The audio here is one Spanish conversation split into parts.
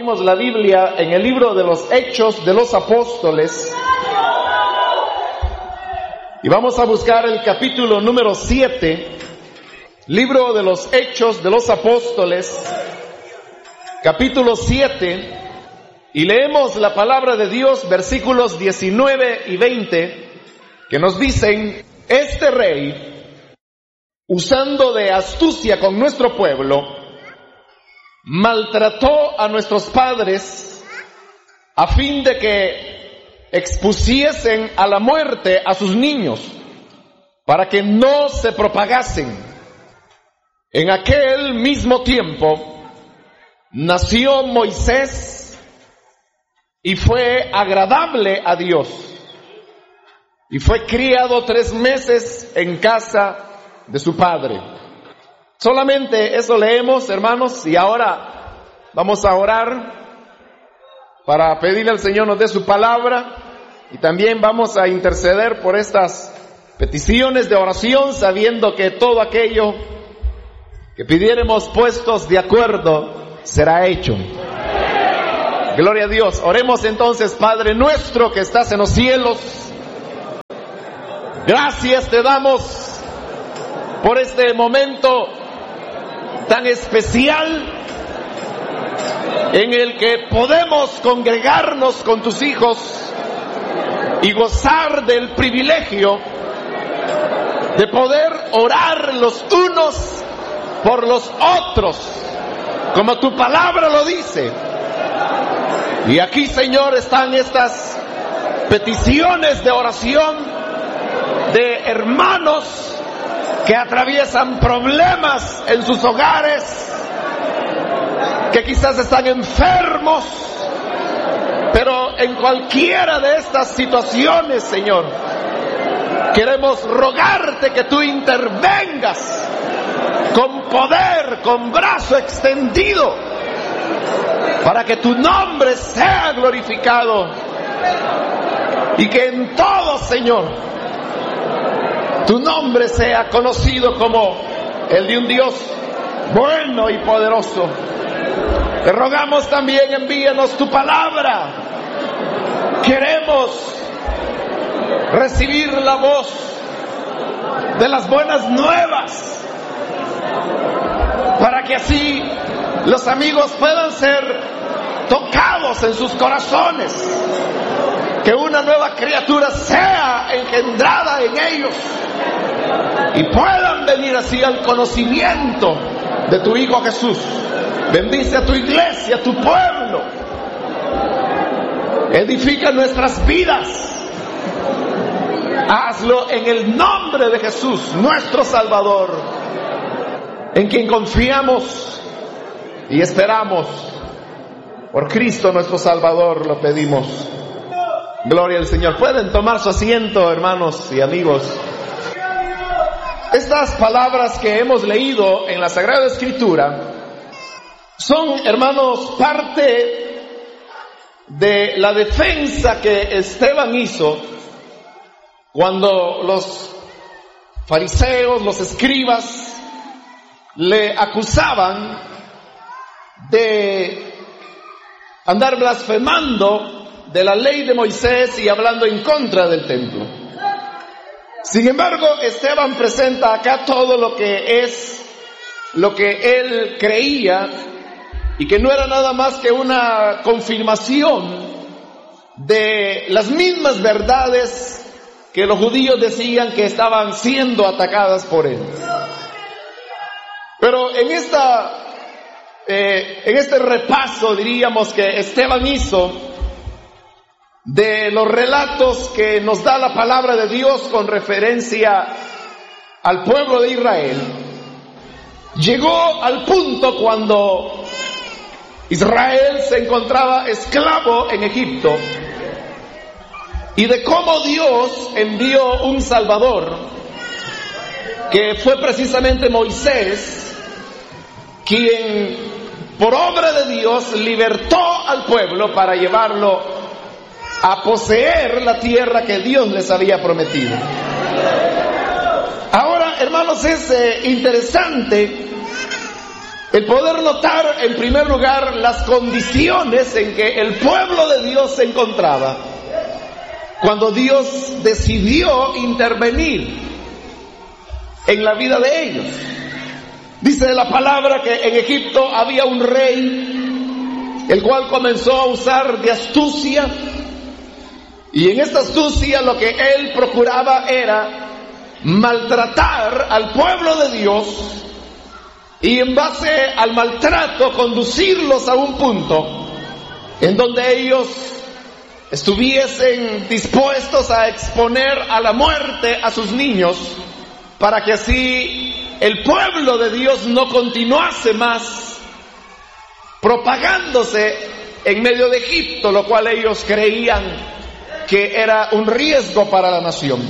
abramos la Biblia en el libro de los Hechos de los Apóstoles y vamos a buscar el capítulo número 7, libro de los Hechos de los Apóstoles, capítulo 7, y leemos la palabra de Dios, versículos 19 y 20, que nos dicen: este rey, usando de astucia con nuestro pueblo, maltrató a nuestros padres a fin de que expusiesen a la muerte a sus niños, para que no se propagasen. En aquel mismo tiempo nació Moisés y fue agradable a Dios, y fue criado 3 meses en casa de su padre. Solamente eso leemos, hermanos, y ahora vamos a orar para pedirle al Señor nos dé su palabra, y también vamos a interceder por estas peticiones de oración, sabiendo que todo aquello que pidiéramos puestos de acuerdo será hecho. Gloria a Dios. Oremos entonces. Padre nuestro que estás en los cielos, gracias te damos por este momento tan especial en el que podemos congregarnos con tus hijos y gozar del privilegio de poder orar los unos por los otros, como tu palabra lo dice. Y aquí, Señor, están estas peticiones de oración de hermanos que atraviesan problemas en sus hogares, que quizás están enfermos, pero en cualquiera de estas situaciones, Señor, queremos rogarte que tú intervengas con poder, con brazo extendido, para que tu nombre sea glorificado y que en todo, Señor, tu nombre sea conocido como el de un Dios bueno y poderoso. Te rogamos también, envíanos tu palabra. Queremos recibir la voz de las buenas nuevas, para que así los amigos puedan ser tocados en sus corazones, que una nueva criatura sea engendrada en ellos y puedan venir así al conocimiento de tu Hijo Jesús. Bendice a tu iglesia, a tu pueblo. Edifica nuestras vidas. Hazlo en el nombre de Jesús, nuestro Salvador, en quien confiamos y esperamos. Por Cristo nuestro Salvador lo pedimos. Gloria al Señor. Pueden tomar su asiento, hermanos y amigos. Estas palabras que hemos leído en la Sagrada Escritura son, hermanos, parte de la defensa que Esteban hizo cuando los fariseos, los escribas, le acusaban de andar blasfemando de la ley de Moisés y hablando en contra del templo. Sin embargo, Esteban presenta acá todo lo que él creía, y que no era nada más que una confirmación de las mismas verdades que los judíos decían que estaban siendo atacadas por él. Pero en este repaso, diríamos, que Esteban hizo de los relatos que nos da la palabra de Dios con referencia al pueblo de Israel, llegó al punto cuando Israel se encontraba esclavo en Egipto, y de cómo Dios envió un Salvador, que fue precisamente Moisés, quien por obra de Dios libertó al pueblo para llevarlo a poseer la tierra que Dios les había prometido. Ahora, hermanos, es interesante el poder notar en primer lugar las condiciones en que el pueblo de Dios se encontraba cuando Dios decidió intervenir en la vida de ellos. Dice la palabra que en Egipto había un rey, el cual comenzó a usar de astucia, y en esta astucia lo que él procuraba era maltratar al pueblo de Dios, y en base al maltrato conducirlos a un punto en donde ellos estuviesen dispuestos a exponer a la muerte a sus niños, para que así el pueblo de Dios no continuase más propagándose en medio de Egipto, lo cual ellos creían que era un riesgo para la nación.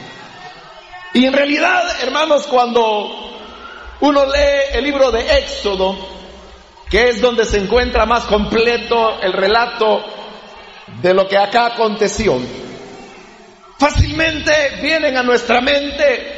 Y en realidad, hermanos, cuando uno lee el libro de Éxodo, que es donde se encuentra más completo el relato de lo que acá aconteció, fácilmente vienen a nuestra mente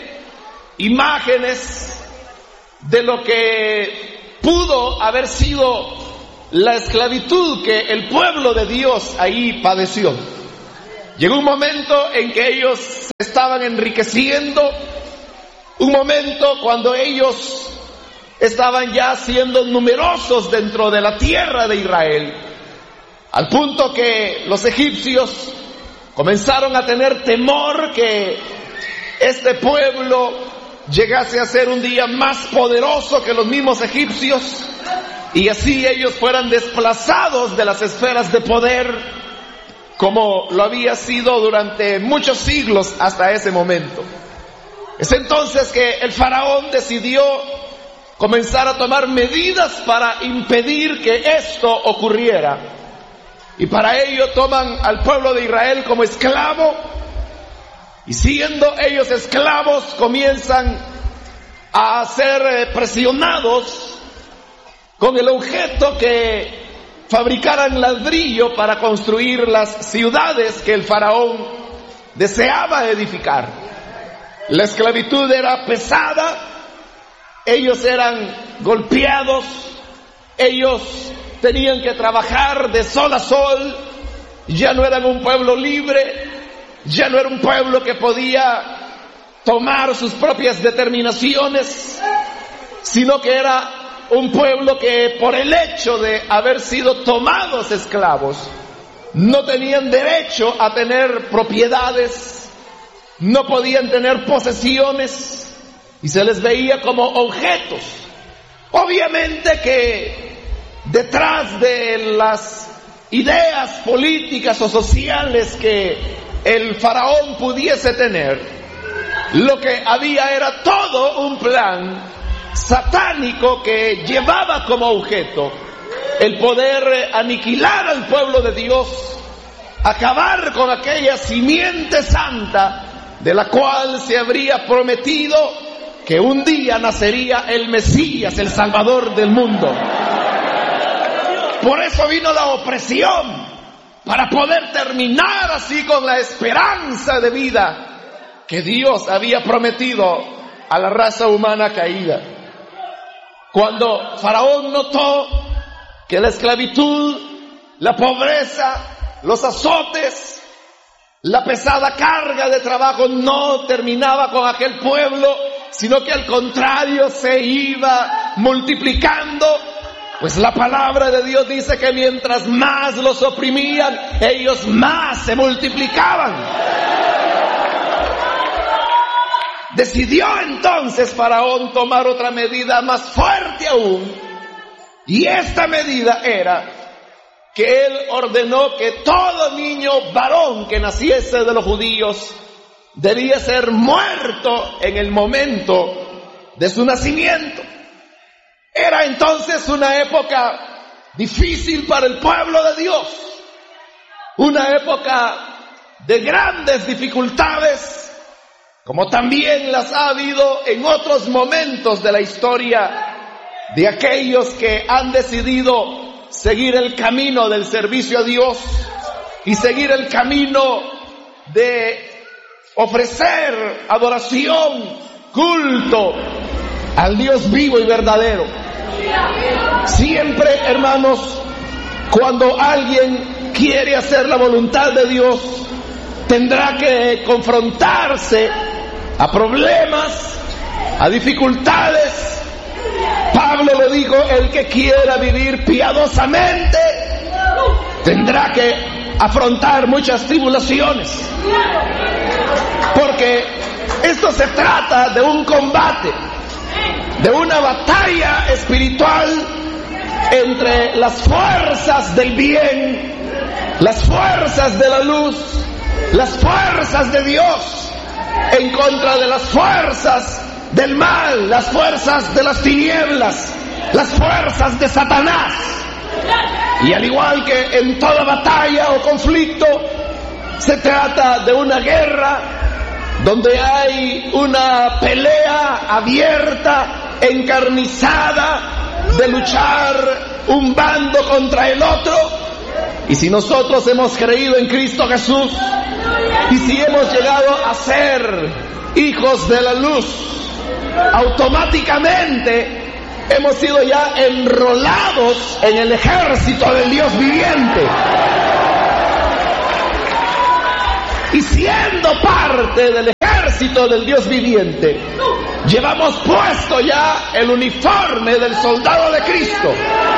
imágenes de lo que pudo haber sido la esclavitud que el pueblo de Dios ahí padeció. Llegó un momento en que ellos se estaban enriqueciendo, un momento cuando ellos estaban ya siendo numerosos dentro de la tierra de Israel, al punto que los egipcios comenzaron a tener temor que este pueblo llegase a ser un día más poderoso que los mismos egipcios, y así ellos fueran desplazados de las esferas de poder, como lo había sido durante muchos siglos hasta ese momento. Es entonces que el faraón decidió comenzar a tomar medidas para impedir que esto ocurriera, y para ello toman al pueblo de Israel como esclavo, y siendo ellos esclavos comienzan a ser presionados con el objeto que fabricaran ladrillo para construir las ciudades que el faraón deseaba edificar. La esclavitud era pesada, ellos eran golpeados, ellos tenían que trabajar de sol a sol, ya no eran un pueblo libre, ya no era un pueblo que podía tomar sus propias determinaciones, sino que era un pueblo que por el hecho de haber sido tomados esclavos, no tenían derecho a tener propiedades, no podían tener posesiones, y se les veía como objetos. Obviamente que detrás de las ideas políticas o sociales que el faraón pudiese tener, lo que había era todo un plan satánico que llevaba como objeto el poder aniquilar al pueblo de Dios, acabar con aquella simiente santa de la cual se habría prometido que un día nacería el Mesías, el Salvador del mundo. Por eso vino la opresión, para poder terminar así con la esperanza de vida que Dios había prometido a la raza humana caída. Cuando Faraón notó que la esclavitud, la pobreza, los azotes, la pesada carga de trabajo no terminaba con aquel pueblo, sino que al contrario se iba multiplicando, pues la palabra de Dios dice que mientras más los oprimían, ellos más se multiplicaban. Decidió entonces Faraón tomar otra medida más fuerte aún, y esta medida era que él ordenó que todo niño varón que naciese de los judíos debía ser muerto en el momento de su nacimiento. Era entonces una época difícil para el pueblo de Dios, una época de grandes dificultades, como también las ha habido en otros momentos de la historia de aquellos que han decidido seguir el camino del servicio a Dios y seguir el camino de ofrecer adoración, culto al Dios vivo y verdadero. Siempre, hermanos, cuando alguien quiere hacer la voluntad de Dios, tendrá que confrontarse a problemas, a dificultades. Pablo lo dijo: el que quiera vivir piadosamente tendrá que afrontar muchas tribulaciones, porque esto se trata de un combate, de una batalla espiritual entre las fuerzas del bien, las fuerzas de la luz, las fuerzas de Dios, en contra de las fuerzas del mal, las fuerzas de las tinieblas, las fuerzas de Satanás. Y al igual que en toda batalla o conflicto, se trata de una guerra donde hay una pelea abierta, encarnizada, de luchar un bando contra el otro. Y si nosotros hemos creído en Cristo Jesús, y si hemos llegado a ser hijos de la luz, automáticamente hemos sido ya enrolados en el ejército del Dios viviente. Y siendo parte del ejército del Dios viviente, llevamos puesto ya el uniforme del soldado de Cristo.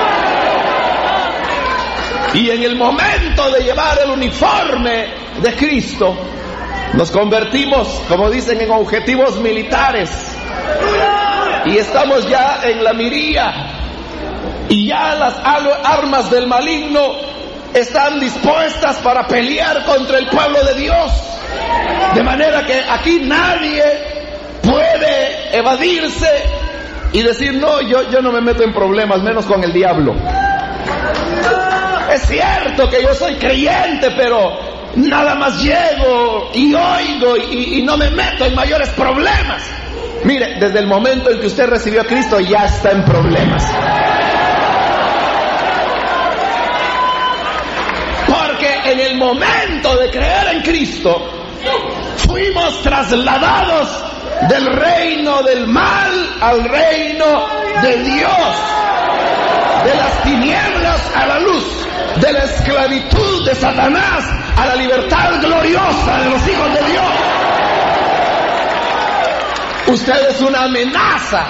Y en el momento de llevar el uniforme de Cristo, nos convertimos, como dicen, en objetivos militares. Y estamos ya en la mirilla. Y ya las armas del maligno están dispuestas para pelear contra el pueblo de Dios. De manera que aquí nadie puede evadirse y decir: no, yo no me meto en problemas, menos con el diablo. Es cierto que yo soy creyente, pero nada más llego y oigo y no me meto en mayores problemas. Mire, desde el momento en que usted recibió a Cristo ya está en problemas. Porque en el momento de creer en Cristo, fuimos trasladados del reino del mal al reino de Dios, de las tinieblas a la luz, de la esclavitud de Satanás a la libertad gloriosa de los hijos de Dios. Usted es una amenaza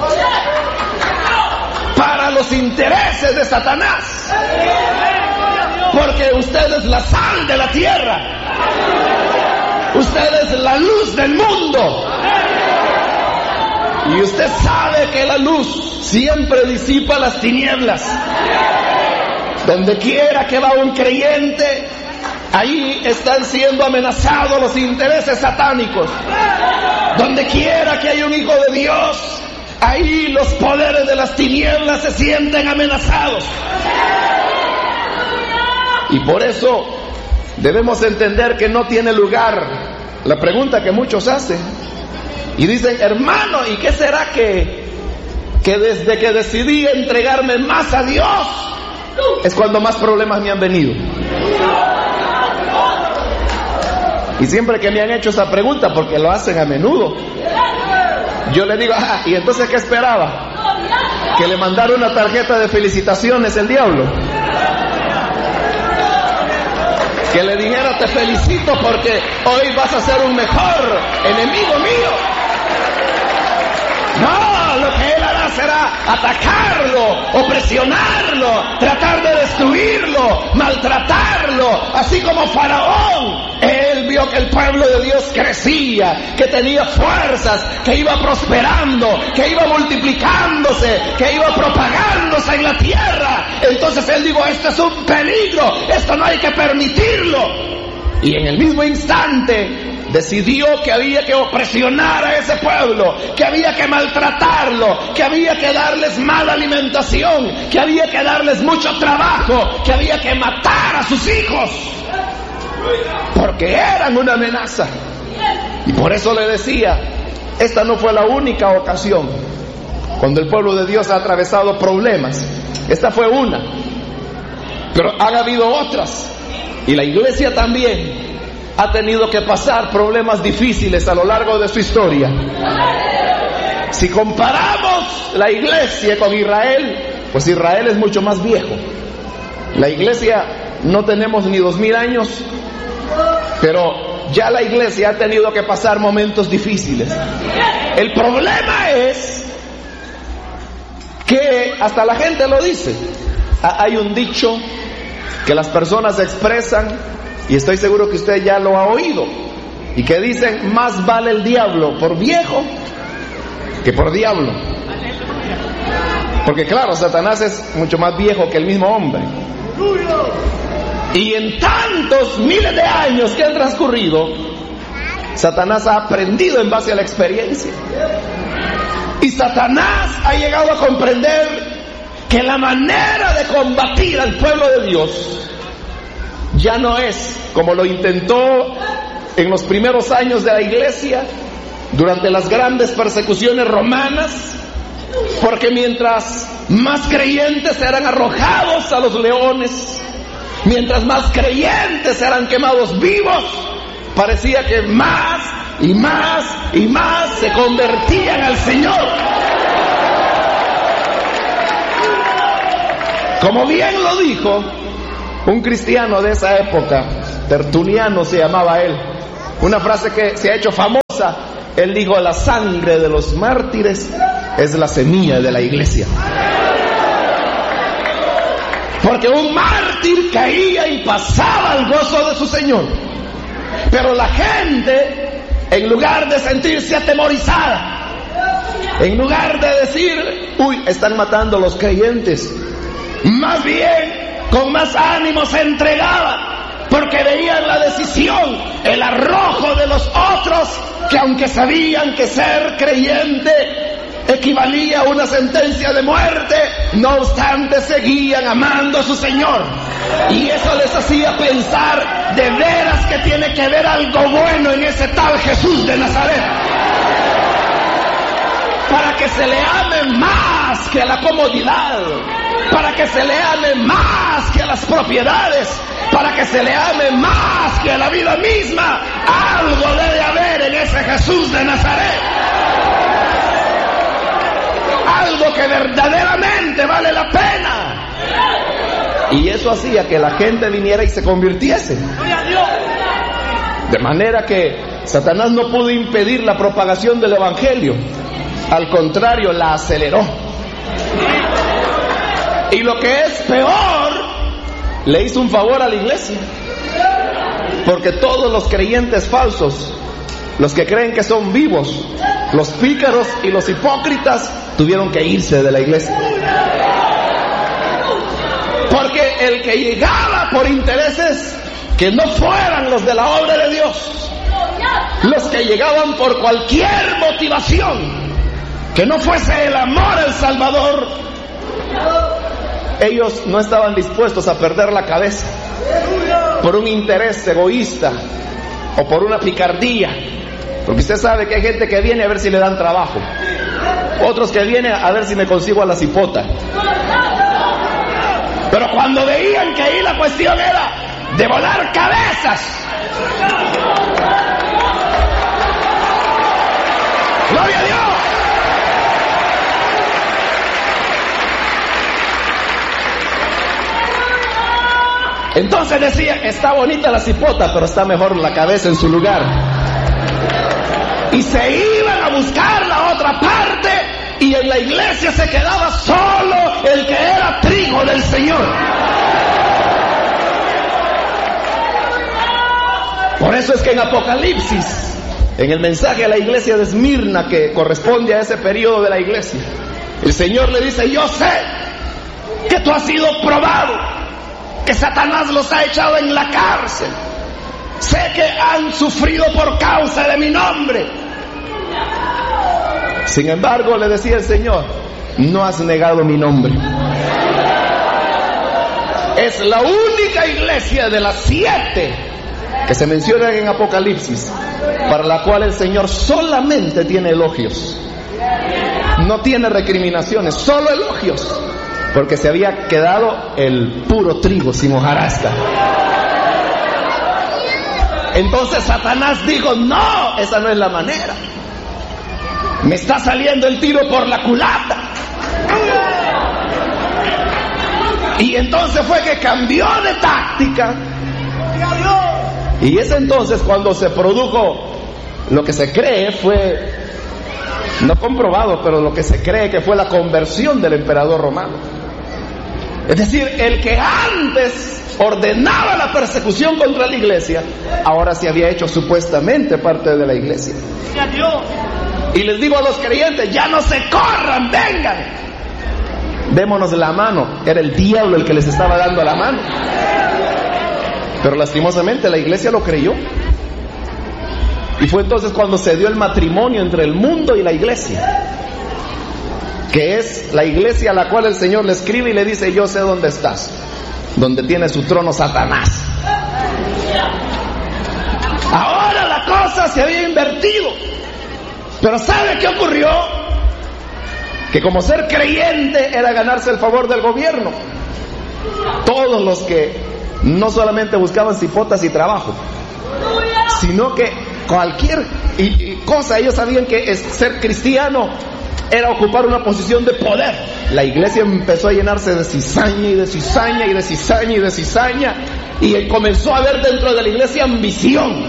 para los intereses de Satanás, porque usted es la sal de la tierra, usted es la luz del mundo, y usted sabe que la luz siempre disipa las tinieblas. Donde quiera que va un creyente, ahí están siendo amenazados los intereses satánicos. Donde quiera que haya un hijo de Dios, ahí los poderes de las tinieblas se sienten amenazados. Y por eso debemos entender que no tiene lugar la pregunta que muchos hacen y dicen: hermano, ¿y qué será que desde que decidí entregarme más a Dios es cuando más problemas me han venido? Y siempre que me han hecho esa pregunta, porque lo hacen a menudo, yo le digo: ¿y entonces qué esperaba? ¿Que le mandara una tarjeta de felicitaciones el diablo? Que le dijera: te felicito porque hoy vas a ser un mejor enemigo mío. No, lo que él hará será atacarlo, opresionarlo, tratar de destruirlo, maltratarlo, así como Faraón. Él vio que el pueblo de Dios crecía, que tenía fuerzas, que iba prosperando, que iba multiplicándose, que iba propagándose en la tierra. Entonces él dijo: esto es un peligro, esto no hay que permitirlo. Y en el mismo instante decidió que había que opresionar a ese pueblo, que había que maltratarlo, que había que darles mala alimentación, que había que darles mucho trabajo, que había que matar a sus hijos, porque eran una amenaza. Y por eso le decía, esta no fue la única ocasión cuando el pueblo de Dios ha atravesado problemas. Esta fue una, pero han habido otras, y la iglesia también ha tenido que pasar problemas difíciles a lo largo de su historia. Si comparamos comparamos la iglesia con Israel, pues Israel es mucho más viejo. La iglesia no tenemos ni 2000 años, pero ya la iglesia ha tenido que pasar momentos difíciles. El problema es que hasta la gente lo dice. Hay un dicho que las personas expresan, y estoy seguro que usted ya lo ha oído, y que dicen: más vale el diablo por viejo que por diablo. Porque claro, Satanás es mucho más viejo que el mismo hombre. Y en tantos miles de años que han transcurrido, Satanás ha aprendido en base a la experiencia. Y Satanás ha llegado a comprender que la manera de combatir al pueblo de Dios ya no es como lo intentó en los primeros años de la iglesia, durante las grandes persecuciones romanas, porque mientras más creyentes eran arrojados a los leones, mientras más creyentes eran quemados vivos, parecía que más y más y más se convertían al Señor. Como bien lo dijo un cristiano de esa época, Tertuliano se llamaba él, una frase que se ha hecho famosa. Él dijo: la sangre de los mártires es la semilla de la iglesia. Porque un mártir caía y pasaba al gozo de su Señor. Pero la gente, en lugar de sentirse atemorizada, en lugar de decir: uy, están matando a los creyentes, más bien con más ánimo se entregaba, porque veían la decisión, el arrojo de los otros, que aunque sabían que ser creyente equivalía a una sentencia de muerte, no obstante seguían amando a su Señor. Y eso les hacía pensar de veras que tiene que haber algo bueno en ese tal Jesús de Nazaret, para que se le ame más que a la comodidad, para que se le ame más que a las propiedades, para que se le ame más que a la vida misma. Algo debe haber en ese Jesús de Nazaret, algo que verdaderamente vale la pena. Y eso hacía que la gente viniera y se convirtiese. De manera que Satanás no pudo impedir la propagación del evangelio, al contrario, la aceleró. Y lo que es peor, le hizo un favor a la iglesia, porque todos los creyentes falsos, los que creen que son vivos, los pícaros y los hipócritas, tuvieron que irse de la iglesia. Porque el que llegaba por intereses que no fueran los de la obra de Dios, los que llegaban por cualquier motivación que no fuese el amor al Salvador, ellos no estaban dispuestos a perder la cabeza por un interés egoísta o por una picardía. Porque usted sabe que hay gente que viene a ver si le dan trabajo, otros que vienen a ver si me consigo a la cipota. Pero cuando veían que ahí la cuestión era de volar cabezas, ¡gloria a Dios! Entonces decía: está bonita la cipota, pero está mejor la cabeza en su lugar. Y se iban a buscar la otra parte, y en la iglesia se quedaba solo el que era trigo del Señor. Por eso es que en Apocalipsis, en el mensaje a la iglesia de Esmirna, que corresponde a ese periodo de la iglesia, el Señor le dice: yo sé que tú has sido probado, que Satanás los ha echado en la cárcel, sé que han sufrido por causa de mi nombre. Sin embargo, le decía el Señor, no has negado mi nombre. Es la única iglesia de las 7 que se mencionan en Apocalipsis para la cual el Señor solamente tiene elogios, no tiene recriminaciones, solo elogios, porque se había quedado el puro trigo sin hojarasca. Entonces Satanás dijo, no, esa no es la manera. Me está saliendo el tiro por la culata. Y entonces fue que cambió de táctica. Y es entonces cuando se produjo lo que se cree fue, no comprobado, pero lo que se cree que fue la conversión del emperador romano. Es decir, el que antes ordenaba la persecución contra la iglesia, ahora se había hecho supuestamente parte de la iglesia. Y les digo a los creyentes, ya no se corran, vengan, démonos la mano. Era el diablo el que les estaba dando la mano, pero lastimosamente la iglesia lo creyó. Y fue entonces cuando se dio el matrimonio entre el mundo y la iglesia, que es la iglesia a la cual el Señor le escribe y le dice: yo sé dónde estás, donde tiene su trono Satanás. Ahora la cosa se había invertido, pero ¿sabe qué ocurrió? Que como ser creyente era ganarse el favor del gobierno. Todos los que no solamente buscaban cipotas y trabajo, sino que cualquier cosa, ellos sabían que ser cristiano era ocupar una posición de poder. La iglesia empezó a llenarse de cizaña y de cizaña y de cizaña y de cizaña, y comenzó a haber dentro de la iglesia ambición,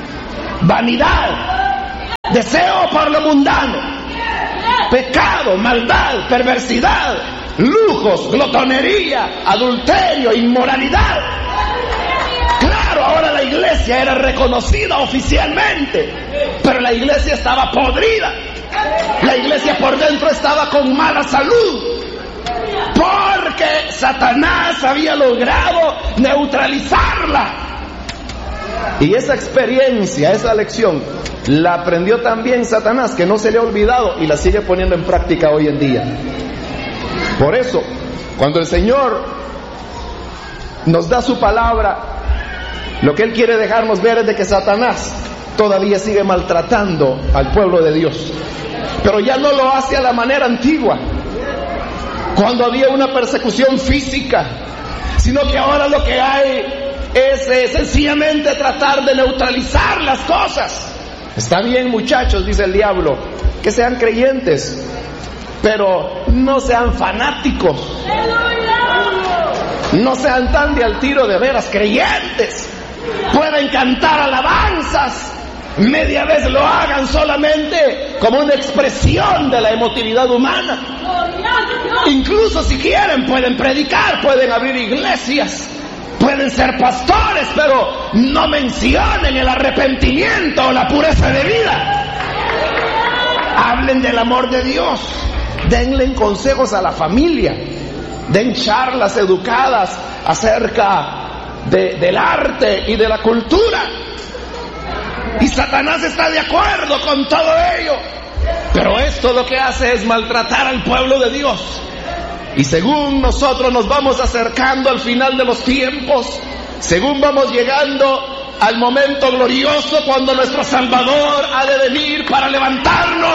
vanidad, deseo por lo mundano, pecado, maldad, perversidad, lujos, glotonería, adulterio, inmoralidad. Claro, ahora la iglesia era reconocida oficialmente, pero la iglesia estaba podrida. La iglesia por dentro estaba con mala salud, porque Satanás había logrado neutralizarla. Y esa experiencia, esa lección, la aprendió también Satanás, que no se le ha olvidado y la sigue poniendo en práctica hoy en día. Por eso, cuando el Señor nos da su palabra, lo que Él quiere dejarnos ver es de que Satanás todavía sigue maltratando al pueblo de Dios, pero ya no lo hace a la manera antigua, cuando había una persecución física, sino que ahora lo que hay es sencillamente tratar de neutralizar las cosas. Está bien, muchachos, dice el diablo, que sean creyentes, pero no sean fanáticos, no sean tan de al tiro de veras creyentes. Pueden cantar alabanzas, media vez lo hagan solamente como una expresión de la emotividad humana. Incluso si quieren pueden predicar, pueden abrir iglesias, pueden ser pastores, pero no mencionen el arrepentimiento o la pureza de vida. Hablen del amor de Dios, denle consejos a la familia, den charlas educadas acerca del arte y de la cultura. Y Satanás está de acuerdo con todo ello, pero esto lo que hace es maltratar al pueblo de Dios. Y según nosotros nos vamos acercando al final de los tiempos, según vamos llegando al momento glorioso cuando nuestro Salvador ha de venir para levantarnos,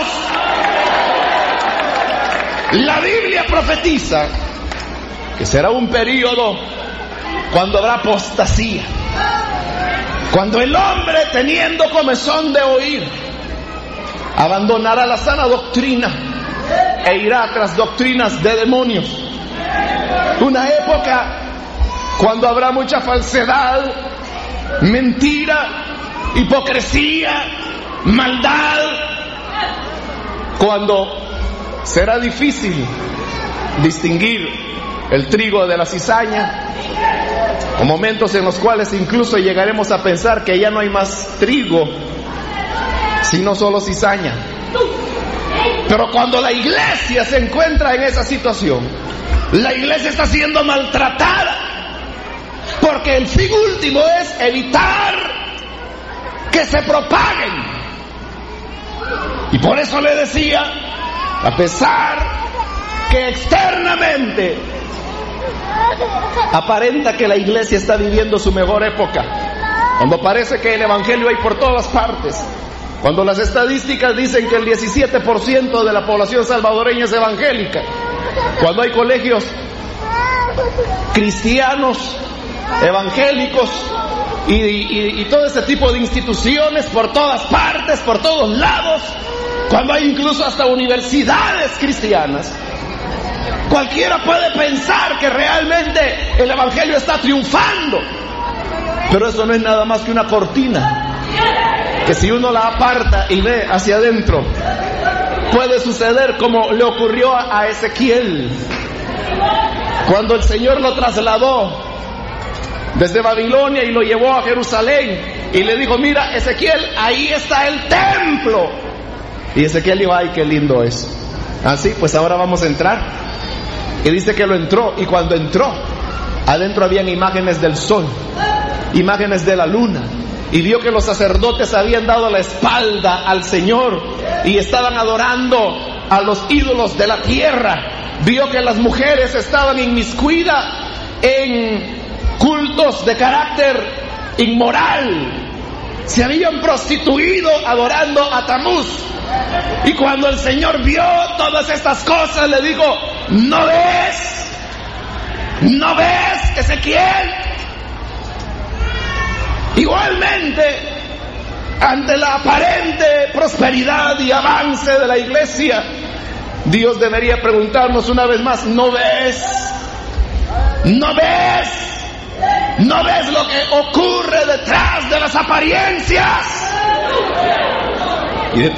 la Biblia profetiza que será un periodo cuando habrá apostasía, cuando el hombre, teniendo comezón de oír, abandonará la sana doctrina e irá tras doctrinas de demonios. Una época cuando habrá mucha falsedad, mentira, hipocresía, maldad, cuando será difícil distinguir el trigo de la cizaña, o momentos en los cuales incluso llegaremos a pensar que ya no hay más trigo, sino solo cizaña. Pero cuando la iglesia se encuentra en esa situación, la iglesia está siendo maltratada, porque el fin último es evitar que se propaguen. Y por eso le decía, a pesar que externamente aparenta que la iglesia está viviendo su mejor época, cuando parece que el evangelio hay por todas partes, cuando las estadísticas dicen que el 17% de la población salvadoreña es evangélica, cuando hay colegios cristianos, evangélicos y todo ese tipo de instituciones por todas partes, por todos lados, cuando hay incluso hasta universidades cristianas, cualquiera puede pensar que realmente el evangelio está triunfando. Pero eso no es nada más que una cortina, que si uno la aparta y ve hacia adentro, puede suceder como le ocurrió a Ezequiel, cuando el Señor lo trasladó desde Babilonia y lo llevó a Jerusalén y le dijo: mira, Ezequiel, ahí está el templo. Y Ezequiel dijo: ay, qué lindo es. Así, pues ahora vamos a entrar. Y dice que lo entró, y cuando entró, adentro habían imágenes del sol, imágenes de la luna, y vio que los sacerdotes habían dado la espalda al Señor y estaban adorando a los ídolos de la tierra. Vio que las mujeres estaban inmiscuidas en cultos de carácter inmoral, se habían prostituido adorando a Tamuz. Y cuando el Señor vio todas estas cosas, le dijo: ¿no ves? ¿No ves, Ezequiel? Igualmente, ante la aparente prosperidad y avance de la iglesia, Dios debería preguntarnos una vez más: ¿no ves? ¿No ves? ¿No ves lo que ocurre detrás de las apariencias?